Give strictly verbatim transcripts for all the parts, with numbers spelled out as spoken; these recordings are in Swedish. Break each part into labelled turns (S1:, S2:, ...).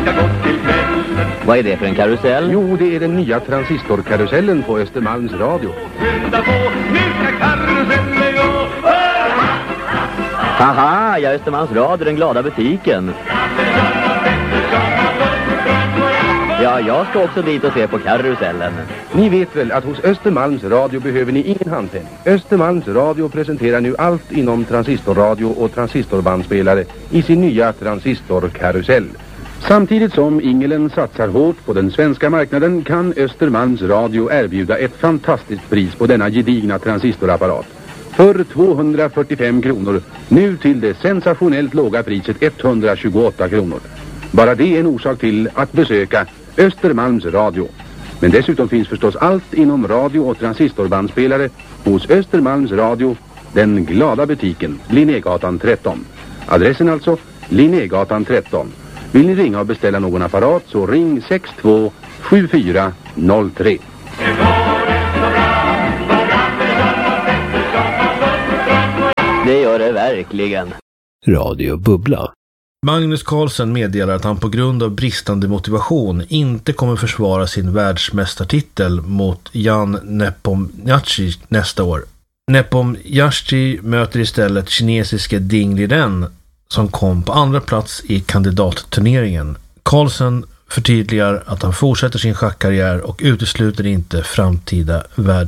S1: Vad är det för en karusell?
S2: Jo, det är den nya transistorkarusellen på Östermalms Radio.
S1: Haha, ja, Östermalms Radio, den glada butiken. Ja, jag ska också dit och se på karusellen.
S2: Ni vet väl att hos Östermalms Radio behöver ni ingen handpenning. Östermalms Radio presenterar nu allt inom transistorradio och transistorbandspelare i sin nya transistorkarusell. Samtidigt som Ingelen satsar hårt på den svenska marknaden kan Östermalms Radio erbjuda ett fantastiskt pris på denna gedigna transistorapparat. För tvåhundrafyrtiofem kronor, nu till det sensationellt låga priset etthundratjugoåtta kronor. Bara det är en orsak till att besöka Östermalms Radio. Men dessutom finns förstås allt inom radio- och transistorbandspelare hos Östermalms Radio, den glada butiken, Linnégatan tretton. Adressen alltså, Linnégatan tretton. Vill ni ringa och beställa någon apparat så ring sex två sju fyra noll tre.
S1: Det gör det verkligen.
S3: Radio Bubbla.
S4: Magnus Carlsen meddelar att han på grund av bristande motivation inte kommer försvara sin världsmästartitel mot Jan Nepomniachtchi nästa år. Nepomniachtchi möter istället kinesiske Ding Liren som kom på andra plats i kandidatturneringen. Carlsen förtydligar att han fortsätter sin schackkarriär och utesluter inte framtida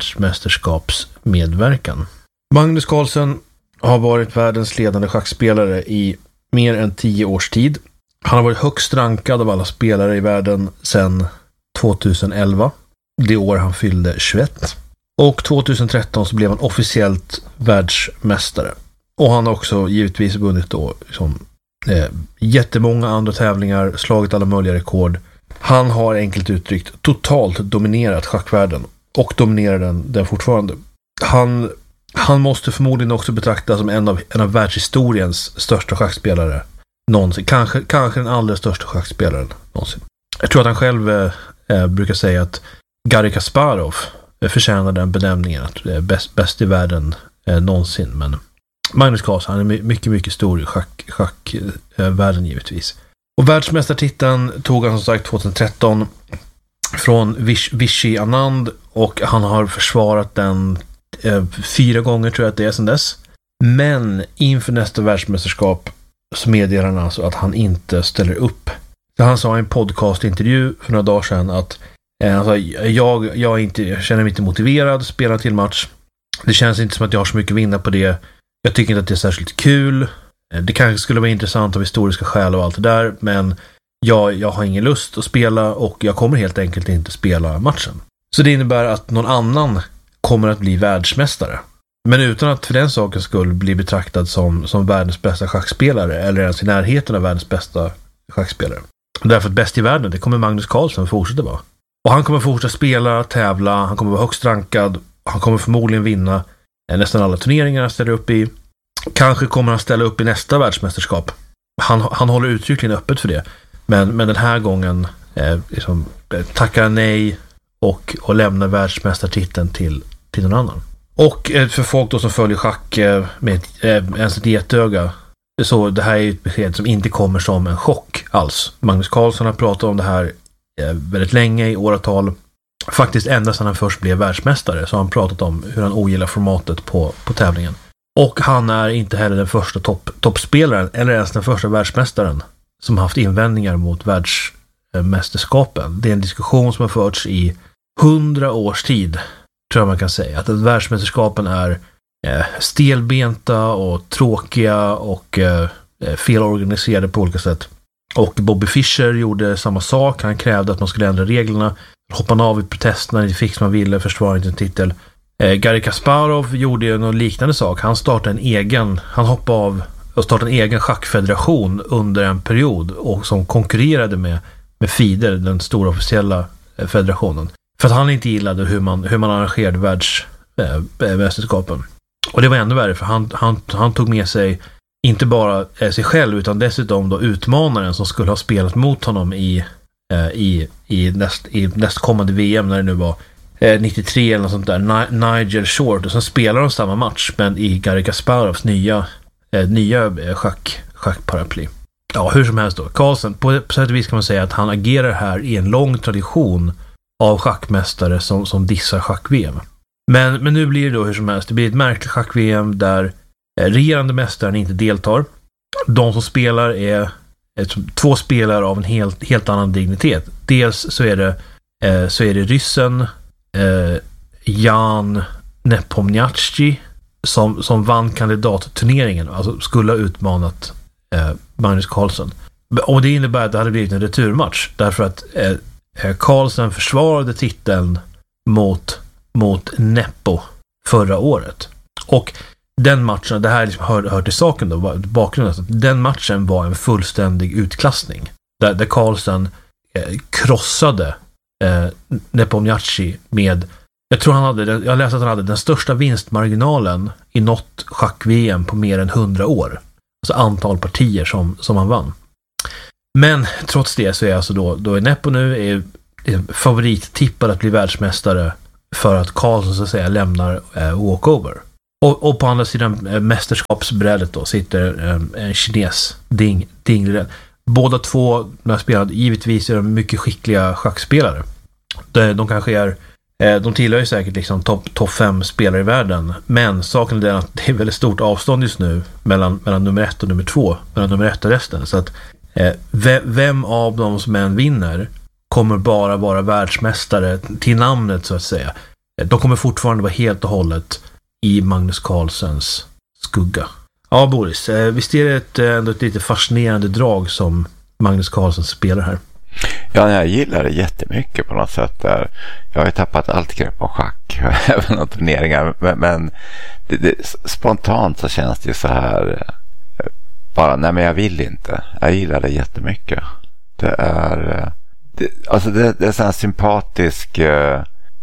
S4: världsmästerskapsmedverkan. Magnus Carlsen har varit världens ledande schackspelare i mer än tio års tid. Han har varit högst rankad av alla spelare i världen sedan tjugoelva, det år han fyllde tjugoett. Och tjugotretton så blev han officiellt världsmästare. Och han har också givetvis vunnit då liksom, eh, jättemånga andra tävlingar, slagit alla möjliga rekord. Han har enkelt uttryckt totalt dominerat schackvärlden och dominerar den, den fortfarande. Han, han måste förmodligen också betraktas som en av, en av världshistoriens största schackspelare någonsin. Kanske, kanske den allra största schackspelaren någonsin. Jag tror att han själv eh, brukar säga att Garry Kasparov eh, förtjänar den benämningen, att det är bäst, bäst i världen eh, någonsin, men Magnus Carlsen, han är mycket, mycket stor i schackvärlden schack, eh, givetvis. Och världsmästartiteln tog han som sagt tjugotretton från Vish, Vishy Anand och han har försvarat den eh, fyra gånger tror jag att det är sedan dess. Men inför nästa världsmästerskap så meddelar han alltså att han inte ställer upp. Så han sa i en podcastintervju för några dagar sedan att eh, alltså, jag, jag, inte, jag känner mig inte motiverad att spela till match. Det känns inte som att jag har så mycket att vinna på det. Jag tycker inte att det är särskilt kul. Det kanske skulle vara intressant av historiska skäl och allt det där, men jag, jag har ingen lust att spela och jag kommer helt enkelt inte spela matchen. Så det innebär att någon annan kommer att bli världsmästare. Men utan att för den saken skulle bli betraktad som, som världens bästa schackspelare eller ens i närheten av världens bästa schackspelare. Därför att bäst i världen, det kommer Magnus Carlsen fortsätta vara. Och han kommer fortsätta spela, tävla, han kommer vara högst rankad, han kommer förmodligen vinna nästan alla turneringar han ställer upp i. Kanske kommer han ställa upp i nästa världsmästerskap. Han, han håller uttryckligen öppet för det. Men, men den här gången eh, liksom, tackar nej och, och lämnar världsmästartiteln till, till någon annan. Och eh, för folk då som följer schack eh, med eh, ens ett getöga, så det här är ett besked som inte kommer som en chock alls. Magnus Carlsen har pratat om det här eh, väldigt länge, i åratal. Faktiskt ända sedan han först blev världsmästare så har han pratat om hur han ogillar formatet på, på tävlingen. Och han är inte heller den första topp, toppspelaren eller ens den första världsmästaren som har haft invändningar mot världsmästerskapen. Det är en diskussion som har förts i hundra års tid, tror jag man kan säga. Att världsmästerskapen är eh, stelbenta och tråkiga och eh, felorganiserade på olika sätt. Och Bobby Fischer gjorde samma sak. Han krävde att man skulle ändra reglerna. Hoppade av i protest när det fick som man ville, försvarade inte en titel. Eh, Garry Kasparov gjorde ju någon liknande sak. Han startade en egen, han hoppade av och startade en egen schackfederation under en period och som konkurrerade med, med FIDE, den stora officiella eh, federationen. För att han inte gillade hur man, hur man arrangerade världsmästerskapen. Eh, och det var ännu värre för han, han, han tog med sig inte bara eh, sig själv utan dessutom då utmanaren som skulle ha spelat mot honom i, eh, i, i, näst, i nästkommande V M när det nu var eh, nittiotre eller något sånt där, Ni- Nigel Short, och sen spelar de samma match men i Garry Kasparovs nya, eh, nya eh, schack, schackparaply. ja, hur som helst då. Carlsen, på, på sätt och vis kan man säga att han agerar här i en lång tradition av schackmästare som, som dissar schack-V M. Men, men nu blir det då hur som helst. Det blir ett märkligt schack-V M där eh, regerande mästaren inte deltar. De som spelar är ett, två spelare av en helt, helt annan dignitet. Dels så är det, eh, så är det ryssen eh, Jan Nepomniachtchi som, som vann kandidatturneringen. Alltså skulle ha utmanat eh, Magnus Carlsen. Och det innebär att det hade blivit en returmatch. Därför att eh, Carlsen försvarade titeln mot, mot Neppo förra året. Och den matchen, det här liksom hör, hör till saken då, bakgrunden, att den matchen var en fullständig utklassning. Där, där Carlsen eh, krossade eh, Nepomniachtchi med, jag tror han hade, den, jag läste att han hade den största vinstmarginalen i något schack-V M på mer än hundra år. Alltså antal partier som, som han vann. Men trots det så är alltså då, då är Neppo nu är, är favorittippad att bli världsmästare för att Carlsen så att säga lämnar eh, walkover. Och, och på andra sidan eh, mästerskapsbrädet då sitter eh, en kines, Ding, Ding. Båda två, när jag spelade, givetvis är de mycket skickliga schackspelare. De, de kanske är, eh, de tillhör ju säkert liksom topp top fem spelare i världen. Men saken är den att det är väldigt stort avstånd just nu mellan, mellan nummer ett och nummer två, mellan nummer ett och resten. Så att eh, vem av dem som än vinner kommer bara vara världsmästare till namnet så att säga. De kommer fortfarande vara helt och hållet i Magnus Carlsens skugga. Ja, Boris, visst är det ett, ändå ett lite fascinerande drag som Magnus Carlsen spelar här?
S5: Ja, jag gillar det jättemycket på något sätt. Där. Jag har ju tappat allt grepp om schack, även om turneringar, men, men det, det, spontant så känns det ju så här, bara, nej men jag vill inte. Jag gillar det jättemycket. Det är, det, alltså det, det är så här sympatisk eh,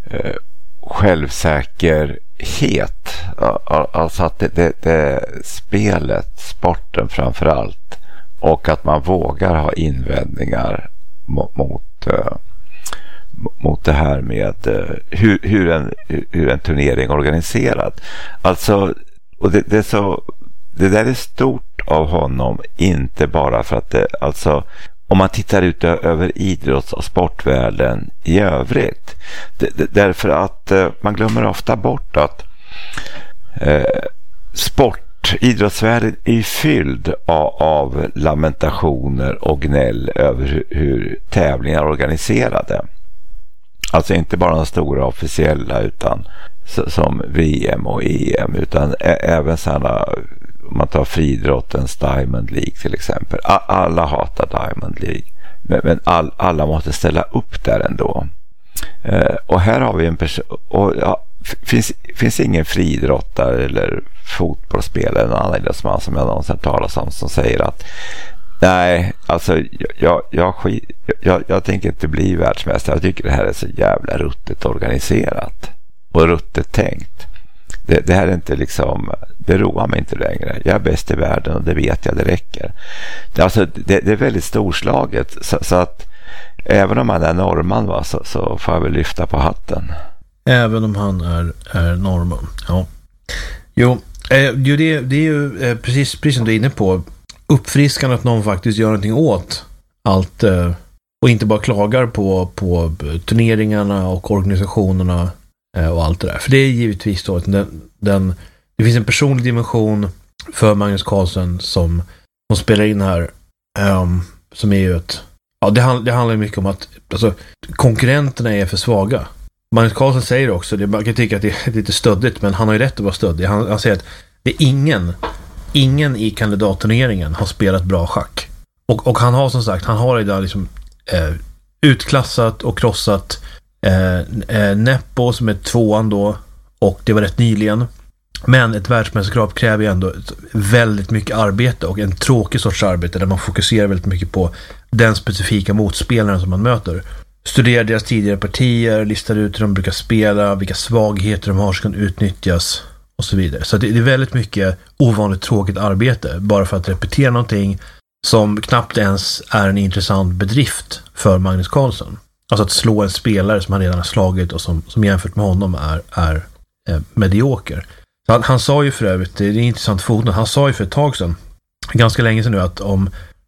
S5: självsäkerhet, alltså att det, det, det spelet, sporten framförallt, och att man vågar ha invändningar mot, mot, mot det här med hur, hur, en, hur en turnering är organiserad. Alltså, och det, det är så, det där är stort av honom, inte bara för att det, alltså om man tittar ut över idrotts- och sportvärlden i övrigt. D- d- därför att eh, man glömmer ofta bort att eh, sport, idrottsvärlden är fylld av, av lamentationer och gnäll över hur, hur tävlingar är organiserade. Alltså inte bara de stora officiella utan så, som V M och E M, utan ä- även sådana, om man tar friidrottens Diamond League till exempel. Alla hatar Diamond League. Men, men all, alla måste ställa upp där ändå. Eh, och här har vi en person... Och, ja, finns, finns ingen friidrottare eller fotbollsspelare eller någon annan idrottsman som jag någonsin talar om som säger att nej, alltså jag, jag, skit, jag, jag tänker inte bli världsmästare. Jag tycker det här är så jävla ruttet organiserat. Och ruttet tänkt. Det, det här är inte liksom, det roar mig inte längre. Jag är bäst i världen och det vet jag, det räcker. Det, alltså, det, det är väldigt storslaget, så, så att även om man är norrman va, så, så får jag väl lyfta på hatten.
S4: Även om han är, är norrman, ja. Jo, eh, jo det, det är ju eh, precis, precis som du är inne på, uppfriskande att någon faktiskt gör någonting åt allt eh, och inte bara klagar på, på turneringarna och organisationerna och allt det där. För det är givetvis då att den, den, det finns en personlig dimension för Magnus Carlsen som, som spelar in här, um, som är ju ett, ja det, hand, det handlar mycket om att alltså, konkurrenterna är för svaga. Magnus Carlsen säger också, det, man kan tycka att det är lite stöddigt, men han har ju rätt att vara stöddig. Han, han säger att det är ingen ingen i kandidatturneringen har spelat bra schack. Och, och han har som sagt, han har idag liksom eh, utklassat och krossat Eh, eh, Neppo som är tvåan då, och det var rätt nyligen, men ett världsmästerskap kräver ju ändå väldigt mycket arbete och en tråkig sorts arbete där man fokuserar väldigt mycket på den specifika motspelaren som man möter, studerar deras tidigare partier, listar ut hur de brukar spela, vilka svagheter de har som kan utnyttjas och så vidare. Så det, det är väldigt mycket ovanligt tråkigt arbete bara för att repetera någonting som knappt ens är en intressant bedrift för Magnus Carlsen. Alltså att slå en spelare som han redan har slagit och som, som jämfört med honom är, är eh, medioker. Så han, han sa ju för övrigt, det är intressant fotnot, han sa ju för ett tag sedan, ganska länge sedan nu, att om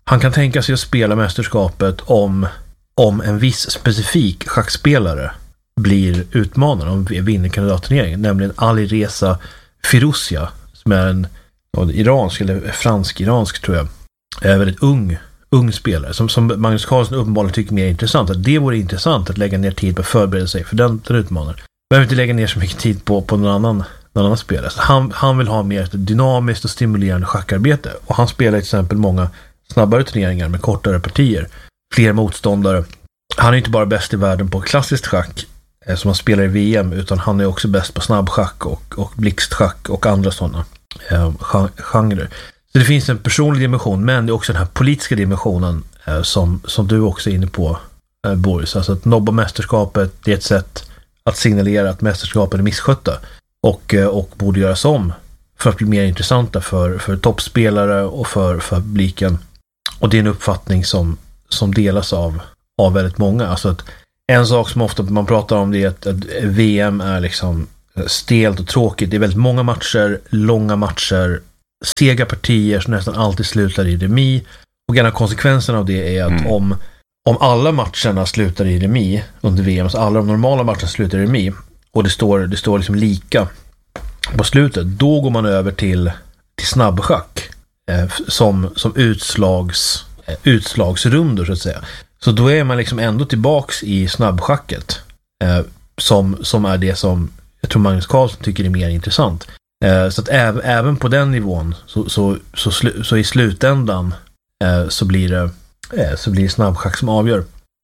S4: han kan tänka sig att spela mästerskapet om, om en viss specifik schackspelare blir utmanare, om vi vinner kandidatturneringen, nämligen Alireza Firouzja, som är en ja, iransk eller fransk-iransk tror jag, är väldigt ung ung spelare, som, som Magnus Carlsen uppenbarligen tycker mer intressant. Att det vore intressant att lägga ner tid på att förbereda sig för den, den utmanaren. Behöver inte lägga ner så mycket tid på, på någon annan någon annan spelare. Så han, han vill ha mer ett dynamiskt och stimulerande schackarbete. Och han spelar till exempel många snabbare turneringar med kortare partier. Fler motståndare. Han är inte bara bäst i världen på klassiskt schack eh, som han spelar i V M, utan han är också bäst på snabbschack och, och blixtschack och andra sådana eh, genrer. Så det finns en personlig dimension, men det är också den här politiska dimensionen eh, som, som du också är inne på, eh, Boris. Alltså att nobba mästerskapet, det är ett sätt att signalera att mästerskapen är misskötta och, eh, och borde göras om för att bli mer intressanta för, för toppspelare och för, för publiken. Och det är en uppfattning som, som delas av, av väldigt många. Alltså att en sak som ofta man pratar om, det är att, att V M är liksom stelt och tråkigt. Det är väldigt många matcher, långa matcher, sega partier som nästan alltid slutar i remis. Och en av konsekvenserna av det är att mm. om, om alla matcherna slutar i remis under V M, så alla de normala matcherna slutar i remis och det står, det står liksom lika på slutet, då går man över till, till snabbschack eh, som, som utslags, eh, utslagsrundor så att säga. Så då är man liksom ändå tillbaks i snabbschacket eh, som, som är det som jag tror Magnus Carlsen tycker är mer intressant. Eh, så att äv, även på den nivån så, så, så, slu, så i slutändan eh, så blir det eh, så blir det snabbschack som avgör.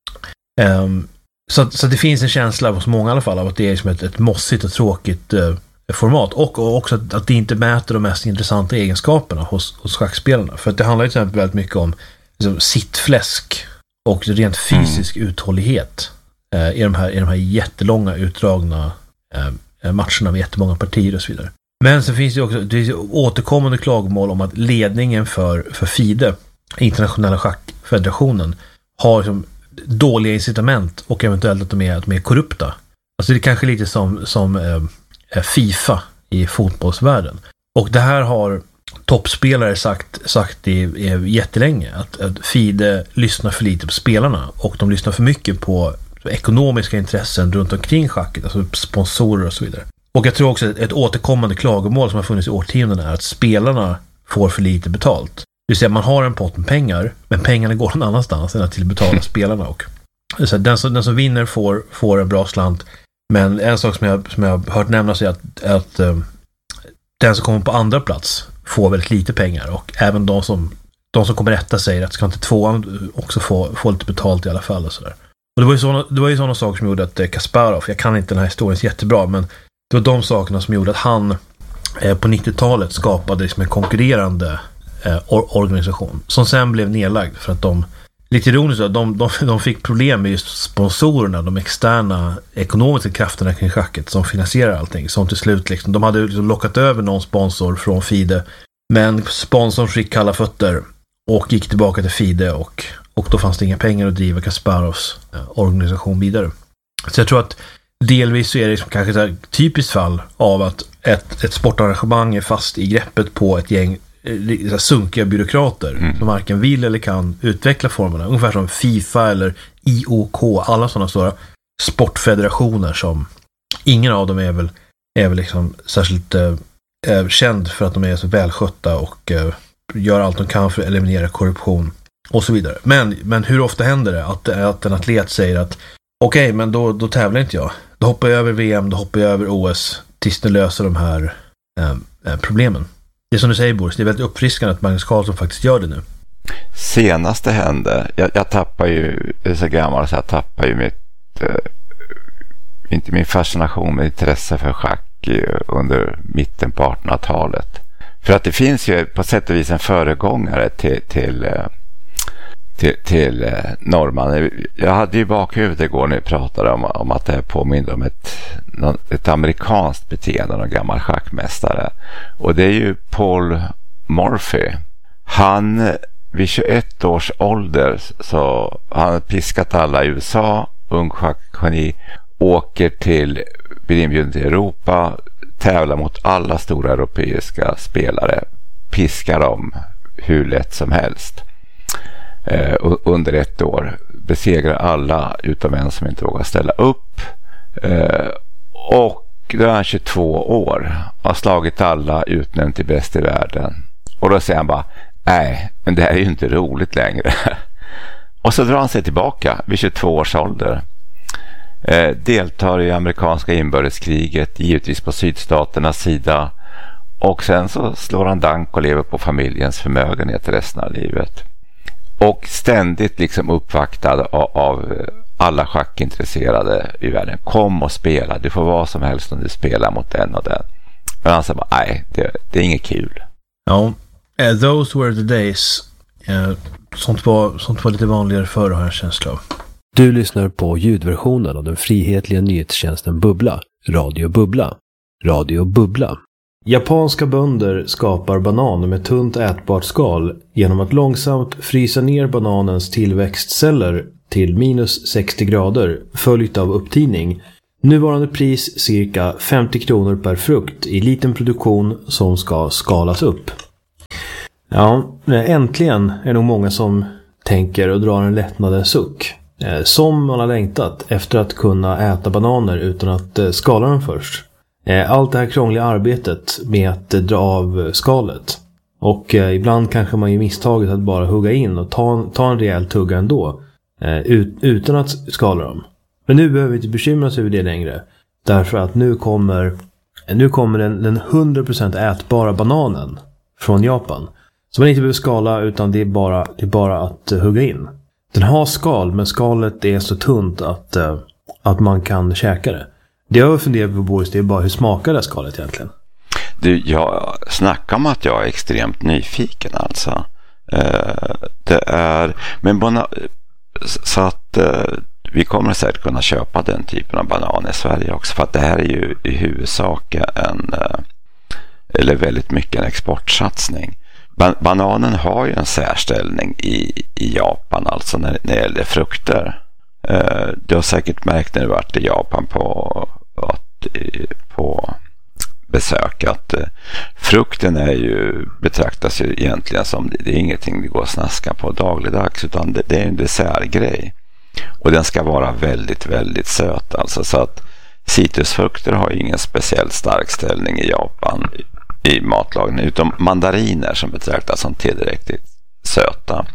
S4: Eh, så, så det finns en känsla hos många i alla fall av att det är liksom ett, ett mossigt och tråkigt eh, format, och, och också att, att det inte mäter de mest intressanta egenskaperna hos, hos schackspelarna. För att det handlar till exempel väldigt mycket om liksom, sittfläsk och rent fysisk mm. uthållighet eh, i, de här, i de här jättelånga utdragna eh, matcherna med jättemånga partier och så vidare. Men så finns det också det är återkommande klagomål om att ledningen för, för FIDE, internationella schackfederationen, har liksom dåliga incitament och eventuellt att de är, att de är korrupta. Alltså det är kanske lite som, som eh, FIFA i fotbollsvärlden. Och det här har toppspelare sagt, sagt i, i jättelänge, att, att FIDE lyssnar för lite på spelarna och de lyssnar för mycket på ekonomiska intressen runt omkring schacket, alltså sponsorer och så vidare. Och jag tror också att ett återkommande klagomål som har funnits i årtionden är att spelarna får för lite betalt. Det vill säga man har en pott med pengar, men pengarna går någon annanstans än att till betala spelarna. Och så den, som, den som vinner får, får en bra slant, men en sak som jag, som jag har hört nämnas är att, att uh, den som kommer på andra plats får väldigt lite pengar, och även de som, de som kommer rätta säger att ska inte tvåan också få, få lite betalt i alla fall. Och så där. Och det var ju såna, det var ju sådana saker som gjorde att Kasparov, jag kan inte den här historien jättebra, men det var de sakerna som gjorde att han eh, på nittiotalet skapade liksom en konkurrerande eh, or- organisation som sen blev nedlagd för att de, lite ironiskt, de, de, de fick problem med just sponsorerna, de externa ekonomiska krafterna kring schacket som finansierar allting, som till slut liksom, de hade liksom lockat över någon sponsor från FIDE, men sponsorn fick kalla fötter och gick tillbaka till FIDE, och, och då fanns det inga pengar att driva Kasparovs eh, organisation vidare. Så jag tror att delvis så är det liksom kanske ett typiskt fall av att ett, ett sportarrangemang är fast i greppet på ett gäng eh, sunkiga byråkrater mm. som varken vill eller kan utveckla formerna. Ungefär som FIFA eller I O K, alla sådana stora sportfederationer som ingen av dem är väl, är väl liksom särskilt eh, känd för att de är så välskötta och eh, gör allt de kan för att eliminera korruption och så vidare. Men, men hur ofta händer det att, att en atlet säger att okej, okay, men då, då tävlar inte jag. Då hoppar jag över V M, då hoppar jag över O S tills det löser de här eh, problemen. Det är som du säger, Boris, det är väldigt uppfriskande att Magnus Carlsen faktiskt gör det nu.
S5: Senast det hände, jag, jag tappar ju, det är så gammal så jag tappar ju mitt, eh, inte min fascination med intresse för schack eh, under mitten på artonhundratalet. För att det finns ju på sätt och vis en föregångare till, till eh, till, till eh, norrman. Jag hade ju bakhuvudet igår när vi pratade om, om att det påminner om ett, ett amerikanskt beteende av en gammal schackmästare. Och det är ju Paul Morphy. Han vid tjugoett års ålder, så han har piskat alla i U S A, ung schackgeni, åker till, blir inbjuden till Europa, tävlar mot alla stora europeiska spelare, piskar dem hur lätt som helst. eh, under ett år. Besegrar alla utom en som inte vågar ställa upp. Eh, och då är han tjugotvå år. Har slagit alla, utnämnt till bäst i världen. Och då säger han bara, nej, men det här är ju inte roligt längre. Och så drar han sig tillbaka vid tjugotvå års ålder. Eh, deltar i amerikanska inbördeskriget, givetvis på sydstaternas sida. Och sen så slår han dank och lever på familjens förmögenhet resten av livet. Och ständigt liksom uppvaktad av, av alla schackintresserade i världen. Kom och spela, du får vad som helst om du spelar mot den och den. Men han sa bara, nej, det, det är inget kul.
S4: Ja, uh, those were the days. Uh, sånt, var, sånt var lite vanligare förr, har jag känsla av.
S3: Du lyssnar på ljudversionen av den frihetliga nyhetstjänsten Bubbla, Radio Bubbla. Radio Bubbla. Japanska bönder skapar banan med tunt ätbart skal genom att långsamt frysa ner bananens tillväxtceller till minus sextio grader följt av upptining. Nuvarande pris cirka femtio kronor per frukt i liten produktion som ska skalas upp. Ja, äntligen är nog många som tänker och drar en lättnadens suck. Som man har längtat efter att kunna äta bananer utan att skala dem först. Allt det här krångliga arbetet med att dra av skalet. Och eh, ibland kanske man ju misstaget att bara hugga in och ta, ta en rejäl tugga ändå. Eh, ut, utan att skala dem. Men nu behöver vi inte bekymra oss över det längre. Därför att nu kommer, nu kommer den, den hundra procent ätbara bananen från Japan. Som man inte behöver skala utan det är bara, det är bara att uh, hugga in. Den har skal men skalet är så tunt att, uh, att man kan käka det. Det jag funderar på, Boris, det är bara hur smakar det skalet egentligen?
S5: Du, jag snackar om att jag är extremt nyfiken alltså. Eh, det är, men bana, så att eh, vi kommer säkert kunna köpa den typen av banan i Sverige också. För att det här är ju i huvudsak en, eh, eller väldigt mycket en exportsatsning. Ban- bananen har ju en särställning i, i Japan alltså när, när det gäller frukter. Eh, du har säkert märkt när du varit i Japan på, att, på besök att eh, frukten är ju, betraktas ju egentligen som det, det är ingenting det går att snaska på dagligdags utan det, det är en dessertgrej. Och den ska vara väldigt, väldigt söt alltså, så att citrusfrukter har ju ingen speciellt stark ställning i Japan i, i matlagning utom mandariner som betraktas som tillräckligt söta.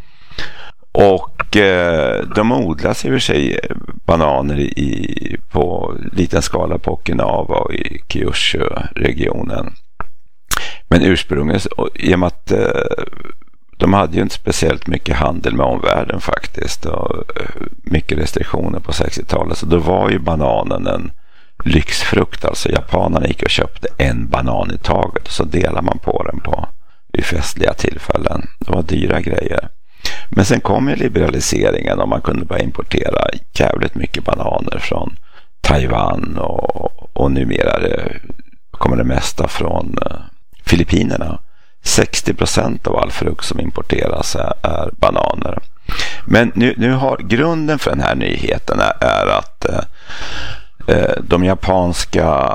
S5: Och eh, de odlas i och för sig bananer i, på liten skala på Okinawa och i Kyushu-regionen. Men ursprungligen, i och med att eh, de hade ju inte speciellt mycket handel med omvärlden faktiskt och mycket restriktioner på sextiotalet, så då var ju bananen en lyxfrukt. Alltså japanerna gick och köpte en banan i taget och så delar man på den på vid festliga tillfällen. Det var dyra grejer. Men sen kom ju liberaliseringen och man kunde börja importera jävligt mycket bananer från Taiwan och, och numera det, kommer det mesta från uh, Filippinerna. sextio procent av all frukt som importeras är, är bananer. Men nu, nu har grunden för den här nyheten är, är att uh, de japanska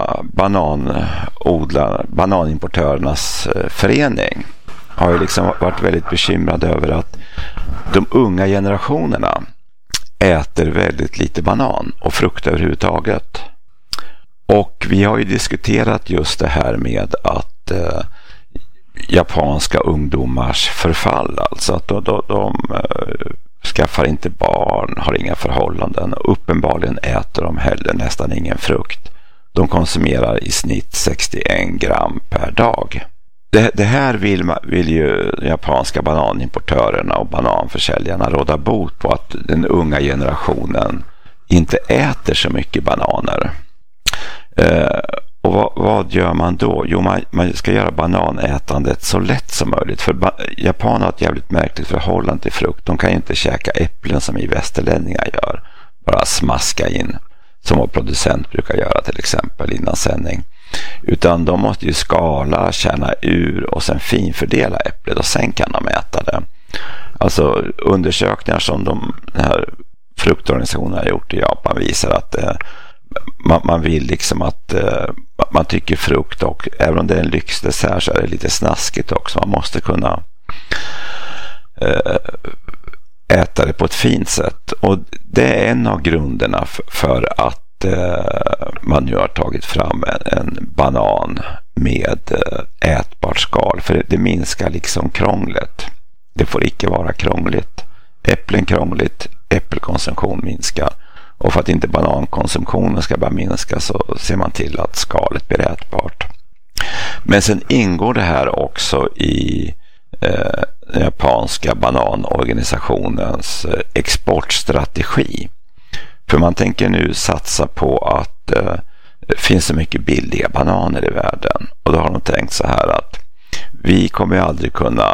S5: bananodlar, bananimportörernas uh, förening har ju liksom varit väldigt bekymrade över att de unga generationerna äter väldigt lite banan och frukt överhuvudtaget. Och vi har ju diskuterat just det här med att eh, japanska ungdomars förfall, alltså att de, de, de eh, skaffar inte barn, har inga förhållanden och uppenbarligen äter de heller nästan ingen frukt. De konsumerar i snitt sextioen gram per dag. Det, det här vill, vill ju de japanska bananimportörerna och bananförsäljarna råda bot på, att den unga generationen inte äter så mycket bananer. Eh, och vad, vad gör man då? Jo, man, man ska göra bananätandet så lätt som möjligt. För ba- japaner har ett jävligt märkligt förhållande till frukt. De kan ju inte käka äpplen som vi västerlänningar gör. Bara smaska in, som vår producent brukar göra till exempel innan sändning. Utan de måste ju skala, kärna ur och sen finfördela äpplet och sen kan de äta det. Alltså undersökningar som de den här fruktorganisationen har gjort i Japan visar att eh, man, man vill liksom att eh, man tycker frukt, och även om det är en lyxdessert så är det lite snaskigt också. Man måste kunna eh, äta det på ett fint sätt. Och det är en av grunderna för, för att eh, man nu har tagit fram en, en banan med eh, ätbart skal. För det, det minskar liksom krånglet. Det får icke vara krångligt. Äpplen krångligt, äppelkonsumtion minskar. Och för att inte banankonsumtionen ska bara minska så ser man till att skalet blir ätbart. Men sen ingår det här också i eh, den japanska bananorganisationens eh, exportstrategi. För man tänker nu satsa på att eh, det finns så mycket billiga bananer i världen. Och då har de tänkt så här att vi kommer aldrig kunna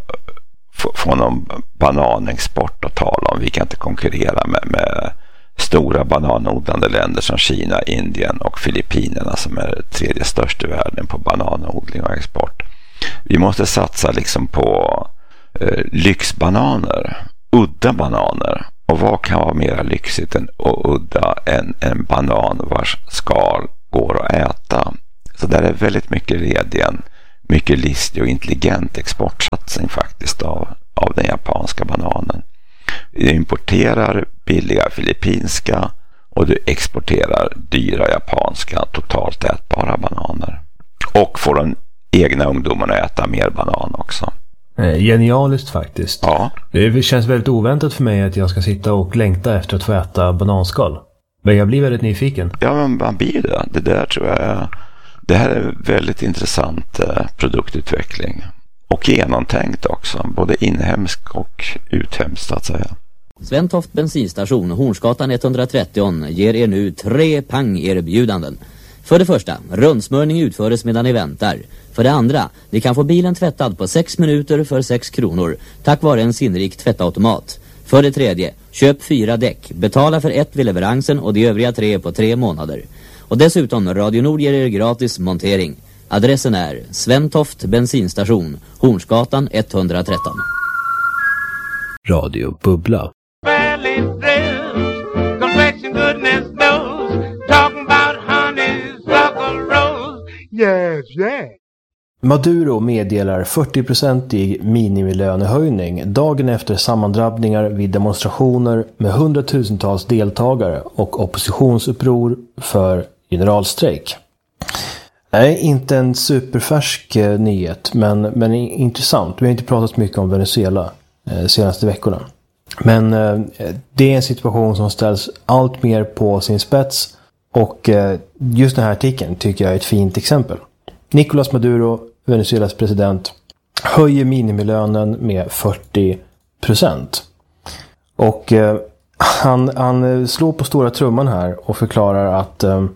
S5: få, få någon bananexport att tala om. Vi kan inte konkurrera med, med stora bananodlande länder som Kina, Indien och Filippinerna som är tredje största i världen på bananodling och export. Vi måste satsa liksom på eh, lyxbananer, udda bananer. Och vad kan vara mer lyxigt än, och udda än en banan vars skal går att äta? Så där är väldigt mycket redigen, mycket listig och intelligent exportsatsning faktiskt av, av den japanska bananen. Du importerar billiga filippinska och du exporterar dyra japanska totalt ätbara bananer. Och får de egna ungdomarna att äta mer banan också.
S3: Genialiskt faktiskt.
S5: Ja.
S3: Det känns väldigt oväntat för mig att jag ska sitta och längta efter att få äta bananskal. Men jag blir väldigt nyfiken.
S5: Ja, men man blir det. Det där tror jag, det här är väldigt intressant eh, produktutveckling. Och genomtänkt också. Både inhemsk och uthemskt att säga.
S1: Sventoft bensinstation, Hornsgatan etthundratrettio, ger er nu tre pang-erbjudanden. För det första, rundsmörning utföres medan ni väntar. För det andra, ni kan få bilen tvättad på sex minuter för sex kronor tack vare en sinnrik tvättautomat. För det tredje, köp fyra däck, betala för ett vid leveransen och de övriga tre på tre månader. Och dessutom, Radio Nord ger er gratis montering. Adressen är Sventoft bensinstation, Hornsgatan etthundratretton.
S3: Radio Bubbla.
S6: Yes, yes.
S3: Maduro meddelar fyrtio-procentig minimilönehöjning dagen efter sammandrabbningar vid demonstrationer med hundratusentals deltagare och oppositionsuppror för generalstrejk. Nej, inte en superfärsk eh, nyhet, men, men intressant. Vi har inte pratat mycket om Venezuela eh, senaste veckorna. Men eh, det är en situation som ställs allt mer på sin spets. Och eh, just den här artikeln tycker jag är ett fint exempel. Nicolás Maduro, Venezuelas president, höjer minimilönen med fyrtio procent. Och eh, han, han slår på stora trumman här och förklarar att eh,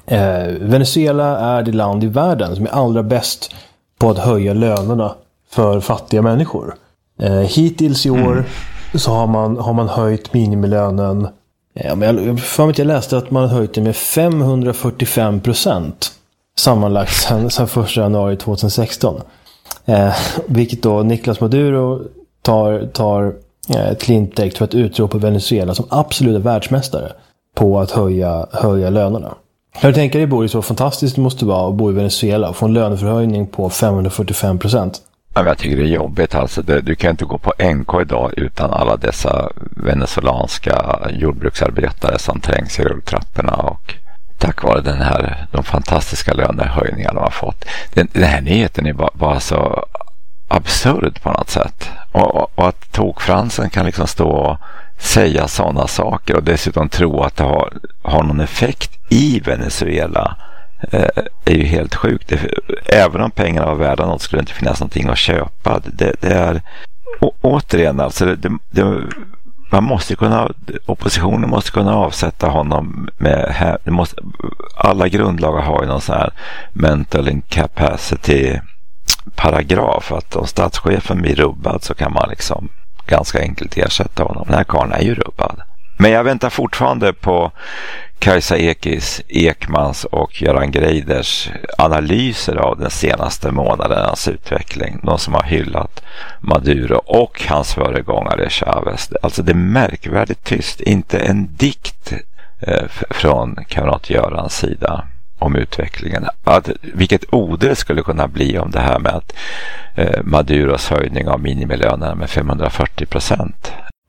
S3: Venezuela är det land i världen som är allra bäst på att höja lönerna för fattiga människor. Eh, hittills i år mm. så har man, har man höjt minimilönen. Ja, men jag, för att jag läste att man har höjt det med femhundrafyrtiofem procent sammanlagt sedan, sedan första januari tjugohundrasexton. Eh, vilket då Nicolás Maduro tar, tar eh, till intäkt för att utropa Venezuela som absoluta världsmästare på att höja, höja lönerna. Jag tänker dig, Boris, så fantastiskt det måste vara att bo i Venezuela och få en löneförhöjning på femhundrafyrtiofem procent.
S5: Jag tycker det är jobbigt. Alltså det, du kan inte gå på N K idag utan alla dessa venezuelanska jordbruksarbetare som trängs i rulltrapporna och tack vare den här, de fantastiska lönehöjningar de har fått. Den, den här nyheten är bara, bara så absurd på något sätt. Och, och att tokfransen kan liksom stå och säga sådana saker och dessutom tro att det har, har någon effekt i Venezuela är ju helt sjukt. Även om pengarna var värda något skulle det inte finnas någonting att köpa. Det, det är å, återigen alltså det, det, man måste kunna, oppositionen måste kunna avsätta honom med, det måste, alla grundlagar har ju någon sån här mental incapacity paragraf att om statschefen blir rubbad så kan man liksom ganska enkelt ersätta honom. Den här karln är ju rubbad. Men jag väntar fortfarande på Kajsa Ekis, Ekmans och Göran Greiders analyser av den senaste månadens utveckling. De som har hyllat Maduro och hans föregångare Chavez. Alltså det är märkvärdigt tyst. Inte en dikt eh, från kamrat Görans sida om utvecklingen. Att, vilket oder skulle kunna bli om det här med att eh, Maduros höjning av minimilönerna med femhundrafyrtio procent.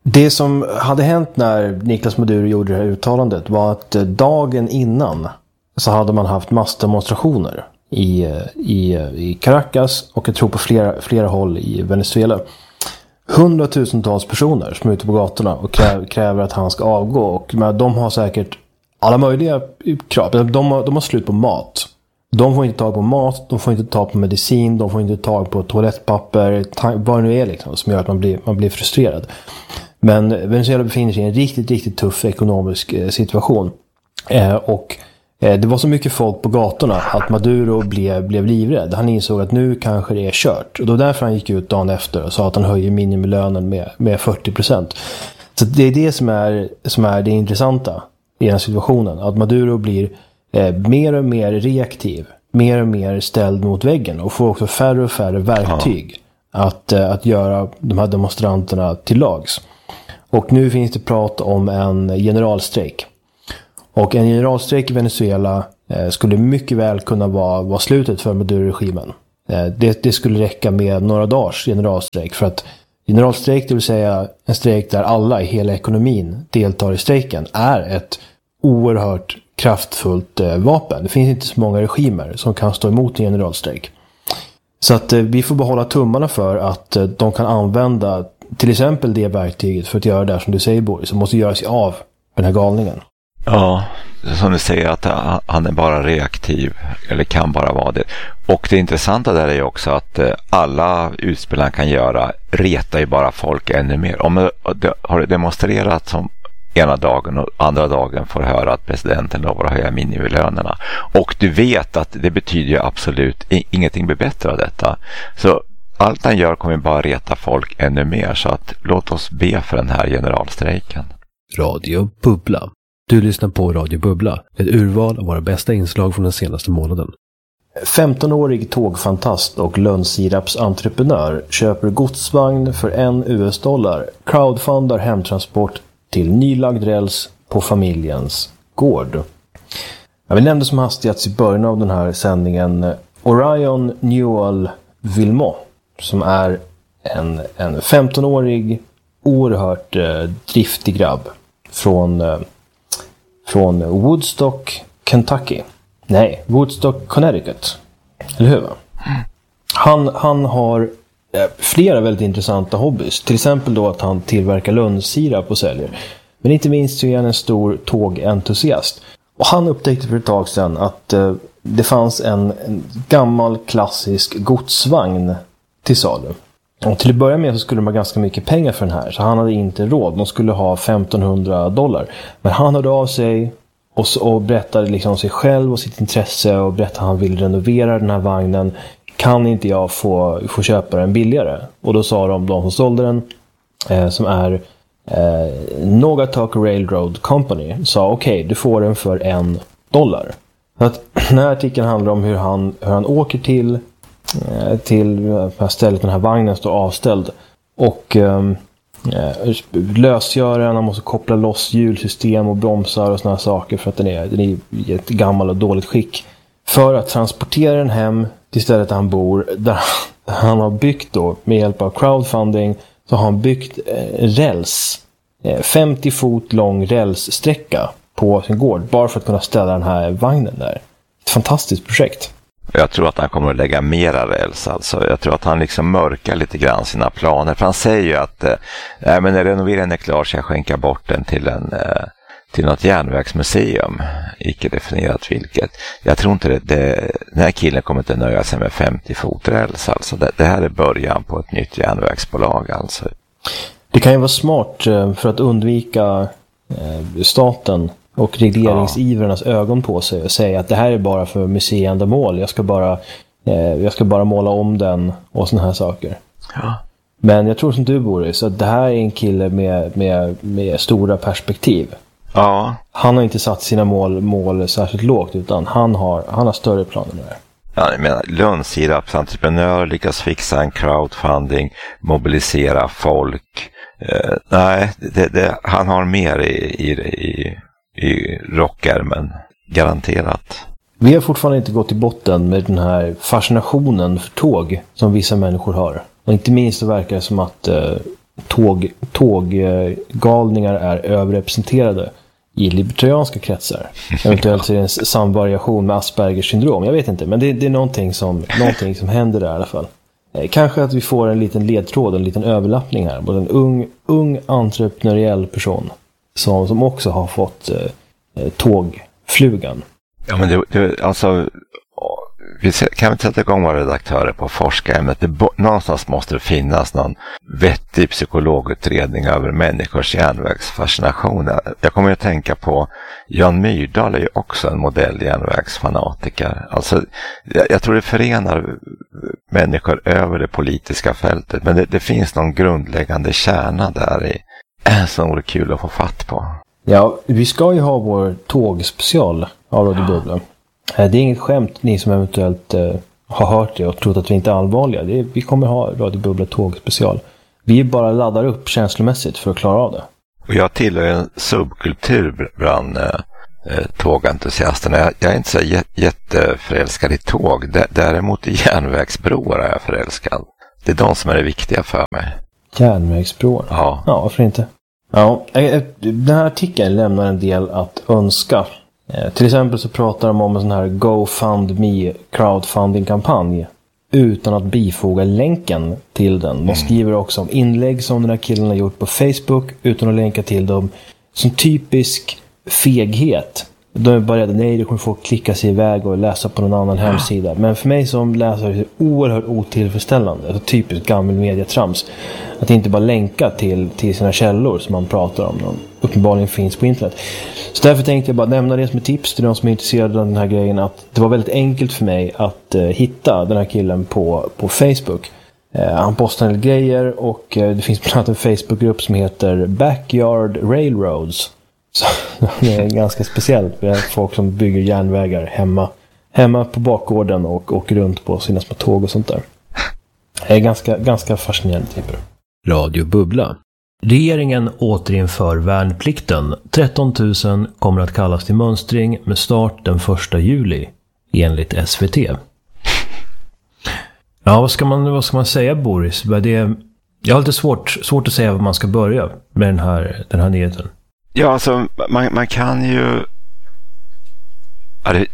S3: Det som hade hänt när Nicolás Maduro gjorde det här uttalandet var att dagen innan så hade man haft massdemonstrationer i, i, i Caracas och jag tror på flera, flera håll i Venezuela. Hundratusentals personer som är ute på gatorna och kräver, kräver att han ska avgå. Och men, de har säkert alla möjliga krav. De har, de har slut på mat. De får inte tag på mat, de får inte tag på medicin, de får inte tag på toalettpapper, vad det nu är liksom, som gör att man blir, man blir frustrerad. Men Venezuela befinner sig i en riktigt, riktigt tuff ekonomisk eh, situation. Eh, och eh, det var så mycket folk på gatorna att Maduro blev, blev livrädd. Han insåg att nu kanske det är kört. Och då därför han gick ut dagen efter och sa att han höjer minimilönen med, med fyrtio procent. Så det är det som är, som är det intressanta i den här situationen. Att Maduro blir eh, mer och mer reaktiv. Mer och mer ställd mot väggen. Och får också färre och färre verktyg. Ja. Att, eh, att göra de här demonstranterna till lags. Och nu finns det prat om en generalstrejk. Och en generalstrejk i Venezuela eh, skulle mycket väl kunna vara, vara slutet för Maduro-regimen. Eh, det, det skulle räcka med några dagars generalstrejk. För att generalstrejk, det vill säga en strejk där alla i hela ekonomin deltar i strejken, är ett oerhört kraftfullt eh, vapen. Det finns inte så många regimer som kan stå emot en generalstrejk. Så att eh, vi får behålla tummarna för att eh, de kan använda till exempel det verktyget för att göra det som du säger, Boris, som måste göra sig av den här galningen.
S5: Ja, som du säger att han är bara reaktiv, eller kan bara vara det. Och det intressanta där är ju också att alla utspel han kan göra retar ju bara folk ännu mer. Om det har demonstrerat som ena dagen och andra dagen får höra att presidenten lovar att höja minimilönerna. Och du vet att det betyder ju absolut ingenting blir bättre av detta. Så allt han gör kommer bara reta folk ännu mer, så att låt oss be för den här generalstrejken.
S3: Radio Bubbla. Du lyssnar på Radio Bubbla, ett urval av våra bästa inslag från den senaste månaden. femtonårig tågfantast och lönnsirapsentreprenör köper godsvagn för en U S-dollar, crowdfundar hemtransport till nylagd räls på familjens gård. Jag vill nämna som hastigast i början av den här sändningen Orion Newell Vilmot, som är en, en femtonårig oerhört eh, driftig grabb från, eh, från Woodstock, Kentucky. Nej, Woodstock, Connecticut. Eller hur? Han, han har eh, flera väldigt intressanta hobbys. Till exempel då att han tillverkar lönnsirap och säljer. Men inte minst så är han en stor tågentusiast. Och han upptäckte för ett tag sedan att eh, det fanns en, en gammal klassisk godsvagn till salu. Och till att börja med så skulle de ha ganska mycket pengar för den här. Så han hade inte råd. De skulle ha femtonhundra dollar. Men han hörde av sig och, och berättade liksom sig själv och sitt intresse. Och berättade att han vill renovera den här vagnen. Kan inte jag få, få köpa den billigare? Och då sa de, de som sålde den, eh, som är eh, Nogatok Railroad Company, sa okej, okay, du får den för en dollar. Så att den här artikeln handlar om hur han, hur han åker till till stället den här vagnen står avställd och eh, lösgöra den, han måste koppla loss hjulsystem och bromsar och såna här saker för att den är, den är i ett gammalt och dåligt skick, för att transportera den hem till stället där han bor, där han har byggt då med hjälp av crowdfunding, så har han byggt eh, räls, eh, femtio fot lång rälssträcka på sin gård bara för att kunna ställa den här vagnen där. Ett fantastiskt projekt.
S5: Jag tror att han kommer att lägga mera räls. Alltså. Jag tror att han liksom mörkar lite grann sina planer. För han säger ju att äh, men när renoveringen är klar så jag skänka bort den till, en, äh, till något järnvägsmuseum. Icke definierat vilket. Jag tror inte det, det, den här killen kommer inte nöja sig med femtio fot räls. Alltså. Det, det här är början på ett nytt järnvägsbolag. Alltså.
S3: Det kan ju vara smart för att undvika eh, staten och regleringsivrarnas ja. ögon på sig och säga att det här är bara för museiändamål. Jag ska bara, eh, jag ska bara måla om den och såna här saker.
S5: Ja. Men
S3: jag tror som du, Boris, att det här är en kille med, med, med stora perspektiv.
S5: Ja.
S3: Han har inte satt sina mål, mål särskilt lågt, utan han har, han har större planer med det.
S5: Ja, jag menar, lönnsirapsentreprenör lyckas fixa en crowdfunding, mobilisera folk. Eh, nej, det, det, han har mer i, i, i i rockärmen, garanterat.
S3: Vi har fortfarande inte gått till botten med den här fascinationen för tåg som vissa människor har. Och inte minst det verkar som att, tåg, tåggalningar är överrepresenterade i libertarianska kretsar. Eventuellt så är det en samvariation med Aspergers syndrom. Jag vet inte, men det, det är någonting som, någonting som händer där i alla fall. Eh, kanske att vi får en liten ledtråd, en liten överlappning här. Både en ung, ung entreprenöriell person som, som också har fått eh, tågflugan.
S5: Ja, men det, det, alltså, vi kan vi sätta igång våra redaktörer på forskarämnet. Det, någonstans måste det finnas någon vettig psykologutredning över människors järnvägsfascination. Jag kommer att tänka på Jan Myrdal är ju också en modell järnvägsfanatiker. Alltså, jag, jag tror det förenar människor över det politiska fältet, men det, det finns någon grundläggande kärna där i som vore kul att få fatt på.
S3: Ja, vi ska ju ha vår tågspecial av Radio Bubbla. Det är inget skämt, ni som eventuellt eh, har hört det och trott att vi inte är allvarliga. Det är, vi kommer ha Radio Bubbla tågspecial. Vi bara laddar upp känslomässigt för att klara av det.
S5: Och jag tillhör en subkultur bland eh, tågentusiasterna. Jag, jag är inte så jät, jätteförälskad i tåg. D- däremot i järnvägsbroar är jag förälskad. Det är de som är det viktiga för mig.
S3: Järnvägsbroar?
S5: Ja.
S3: Ja, varför inte? Ja, den här artikeln lämnar en del att önska. Eh, till exempel så pratar de om en sån här GoFundMe crowdfunding-kampanj utan att bifoga länken till den. De mm. skriver också om inlägg som den här killen har gjort på Facebook utan att länka till dem. Som typisk feghet. De är bara rädda, nej, du kommer få klicka sig iväg och läsa på någon annan hemsida. Men för mig som läsare är det oerhört otillfredsställande. Alltså typiskt gammal medietrams. Att inte bara länka till, till sina källor som man pratar om. De uppenbarligen finns på internet. Så därför tänkte jag bara nämna det som ett tips till de som är intresserade av den här grejen. Att det var väldigt enkelt för mig att uh, hitta den här killen på, på Facebook. Uh, han postar en del grejer och uh, det finns bland annat en Facebookgrupp som heter Backyard Railroads. Så det är ganska speciellt. Vi har folk som bygger järnvägar hemma, hemma på bakgården och åker runt på sina små tåg och sånt där. Det är ganska, ganska fascinerande typer.
S7: Radio Bubbla. Regeringen återinför värnplikten. tretton tusen kommer att kallas till mönstring med start den första juli enligt S V T. Ja, vad ska man, vad ska man säga, Boris? Det, jag har lite svårt, svårt att säga vad man ska börja med den här, den här nyheten.
S5: Ja, alltså man, man kan ju ja, det,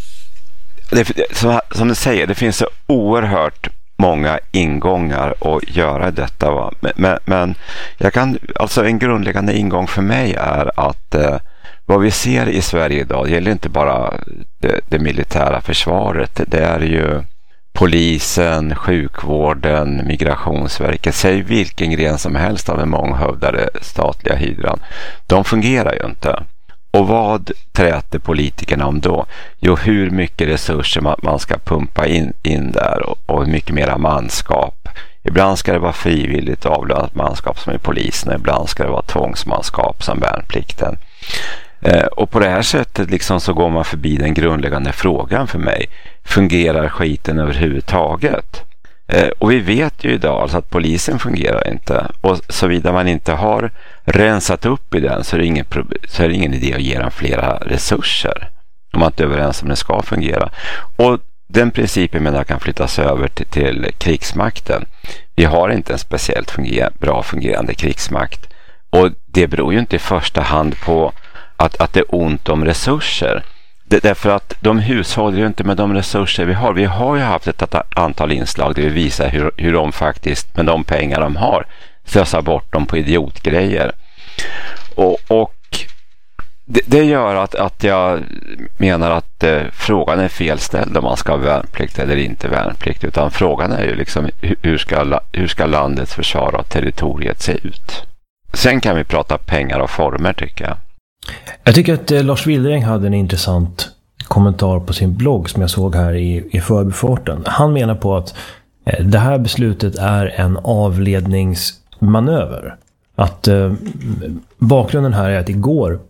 S5: det, som, som du säger, det finns så oerhört många ingångar att göra detta, va? Men, men, men jag kan, alltså en grundläggande ingång för mig är att eh, vad vi ser i Sverige idag gäller inte bara det, det militära försvaret, det är ju polisen, sjukvården, Migrationsverket, säg vilken gren som helst av den månghövdade statliga hydran. De fungerar ju inte. Och vad träter politikerna om då? Jo, hur mycket resurser man, man ska pumpa in, in där och, och hur mycket mera manskap. Ibland ska det vara frivilligt avlönat manskap som är polisen, ibland ska det vara tvångsmanskap som värnplikten. Eh, och på det här sättet liksom så går man förbi den grundläggande frågan för mig. Fungerar skiten överhuvudtaget? Eh, och vi vet ju idag alltså att polisen fungerar inte. Och såvida man inte har rensat upp i den så är det ingen, så är det ingen idé att ge den flera resurser. Om man inte är överens om det ska fungera. Och den principen menar jag kan flyttas över till, till krigsmakten. Vi har inte en speciellt funger- bra fungerande krigsmakt. Och det beror ju inte i första hand på Att, att det är ont om resurser. Det, därför att de hushåller ju inte med de resurser vi har. Vi har ju haft ett antal inslag där vi visar hur, hur de faktiskt med de pengar de har slösar bort dem på idiotgrejer. Och, och det, det gör att, att jag menar att eh, frågan är felställd om man ska ha värnplikt eller inte värnplikt. Utan frågan är ju liksom hur ska, hur ska landets försvar och territoriet se ut? Sen kan vi prata pengar och former, tycker jag.
S3: Jag tycker att eh, Lars Wildereng hade en intressant kommentar på sin blogg som jag såg här i, i förbifarten. Han menar på att eh, det här beslutet är en avledningsmanöver. Att eh, bakgrunden här är att igår